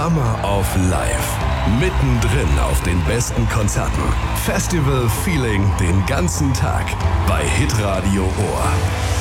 Summer of Life. Mittendrin auf den besten Konzerten. Festival Feeling den ganzen Tag bei Hitradio Ohr.